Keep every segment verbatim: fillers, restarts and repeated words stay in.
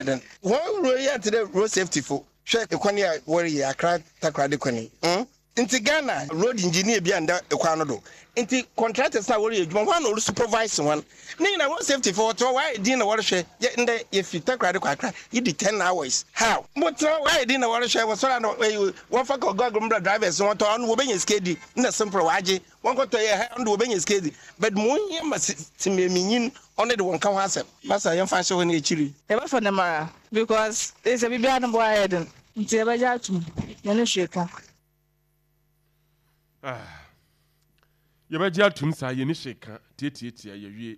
then one road to the road safety for check the corner where you are crack takra de kwani hmm inti Ghana road engineer bi anda ekwano do inti contractors na wori adwuma one or supervise one ni na road safety for to why din na wori hwe ye nde if you takra de kwakra you di ten hours how but why din na wori hwe was so na one for go go drivers want to on wo benye skedi na simple waje one go to ye hand wo benye skedi but mo yin ma simeminyin only the one can answer masa yan fa so na echiri e ba for na mara because there's a bibia no boy head nti e ba ja tum na no sheka ah ye ba ja tum sa ye ni sheka tietietia ye wie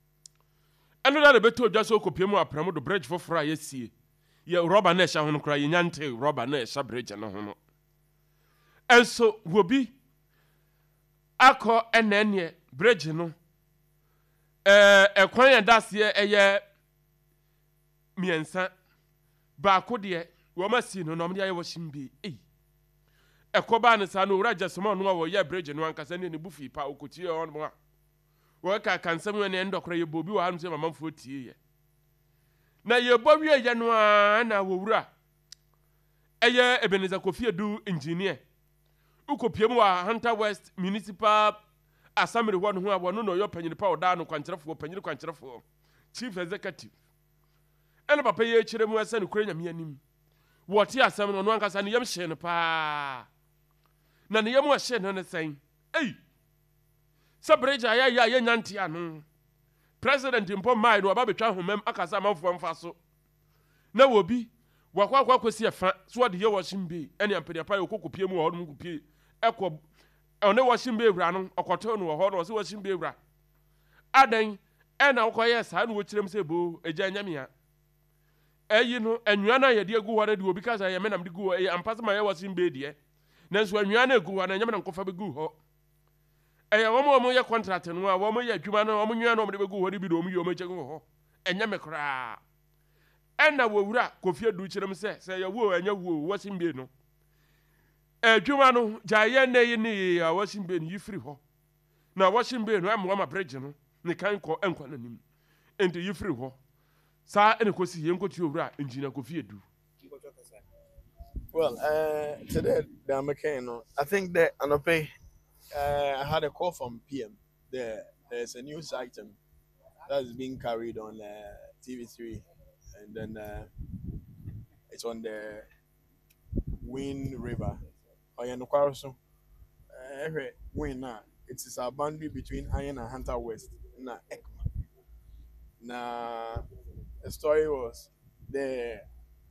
eno da beto odwa so kopie mu apramo do bridge foforo ye sie ye rubber na ehya hono kra ye nyante rubber na ehya bridge no hono enso wobi akọ enene bridge no eh ekwan ya dasie eye miensa ba ko de wo ma si no no me aye wo shimbi eh ekoba ne sa no wura jasema no wo ye bridge no ankasa ne ne bufi pa okoti e on mo wo ka kansam ne ndokora ye bobi wo hanse mama mfo tie ye na ye bobi ye no a na wo wura eye Ebeneza Kofi Edu engineer ukopiem wa Hunter West Municipal Assembly ho no ho abono no yo panyini pa oda no kwankyerefo panyini kwankyerefo chief executive ene papa ye kire mu asa no kure nyame anim wote asem no no ankasa ne yam hye no pa na ne yam hye no ne sen ei sabreja ya ya ye nyanti ano president impo mai no aba betwa homam akasa amafo mfa so na wobi wakwa akwa kwesi efa so de ye wo shimbe ene ampede pa yokokopie mu ho no kopie ekọ one wo shimbe ewura no okoto no ho no so wo shimbe ewura adan ena okoye sa no wo kirem se bo eja nyamia eyi no enwua na ye de egu ho na de obi kasa ye menam de gu ho e ampase ma ye wo shimbe de nanso enwua na egu ho na nyame na nkofa be gu ho eye wo mo mo ye contract no a wo mo ye adwuma no wo mo nwua no mo de be gu ho de bi do mo ye o mo chegu ho enyame kra ena wo wura Kofi Edu kirem se se ye wo enya wo wo shimbe no adwuma no jaye na yi ni a washimbe ni yifiri ho na washimbe no amwa ma bridge no ne kan ko enkwa nanim enti yifiri ho sa ene kosi ye nkoti owura engineer Kofi Edu. Well, uh, today the mechanic, no, I think that Anope, uh, I had a call from P M. There, there's a news item that is being carried on uh, T V three, and then uh, it's on the Wind River. Or so, every win now. It is a boundary between Iron and Hunter West. Na Ekma. Now, the story was the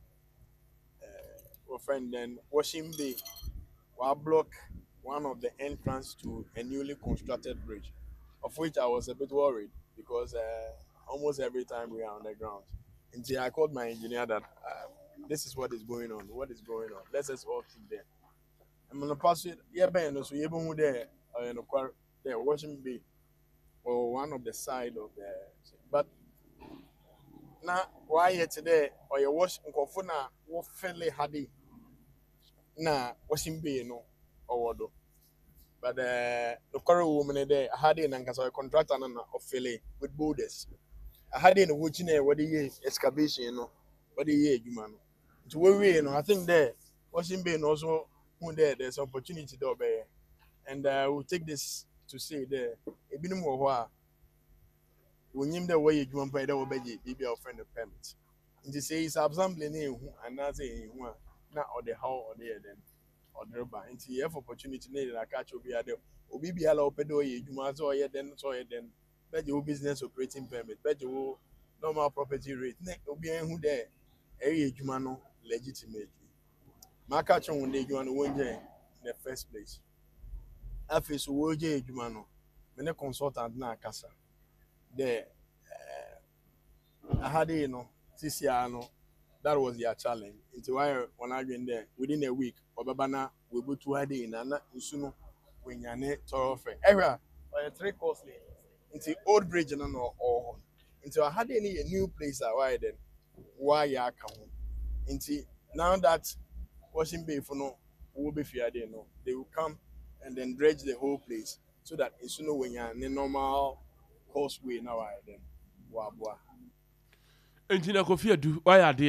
uh, friend then Washington Bay will block one of the entrance to a newly constructed bridge, of which I was a bit worried because uh, almost every time we are on the ground. Until I called my engineer that uh, this is what is going on. What is going on? Let's just all keep there. I'm gonna pass it. Yeah, Ben. So you even there, uh, there, Washington Bay, or one of the side of the. But now, why here today? Or you wash Nkofuna, what fairly hardy. Now, Washington Bay, no, or what do? But uh, the current woman there, hardy and a contractor and of Philly with borders. I had in the watching there, what the year excavation, you know, what the year, you man. To where we, you know, I think there, Washington Bay also. There, there's opportunity there, and uh, we'll take this to say there. A bit more while when you the way you want to pay the baby, be our friend of permit. And to say it's assembly name and I say not or the how or there then or the bar. And you have opportunity need I catch you be there. Or be allowed pedo you must or then so then bet your business operating permit, bet your normal property rate. Next, will be who there. A humano legitimately. My catch on the one in the first place. I feel so would you, Jumano, when a consultant na casa. There, I had you know, Ticiano, that was their challenge. It's why when I went there within a week, Babana will go to Hadi in Anna Usuno when you're net thoroughfare. Era by a three costly into old bridge and or into I had any new place I why then why you come into now that. Washington Bay for no will be fair they know they will come and then dredge the whole place so that it's no when you're in a normal causeway now then wabwa nti na kofi adu wayɛ adeɛ